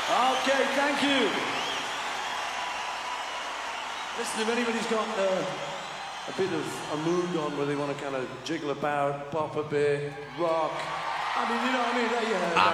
Okay, thank you. Listen, if anybody's got a bit of a mood on where they want to kind of jiggle about, pop a bit, rock, I mean, you know what I mean? There you have it.